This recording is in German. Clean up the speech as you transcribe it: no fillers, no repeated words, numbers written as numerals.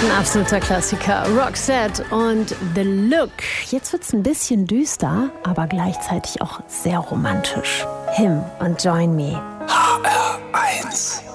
Ein absoluter Klassiker. Roxette und The Look. Jetzt wird's ein bisschen düster, aber gleichzeitig auch sehr romantisch. Him und Join Me. HR1.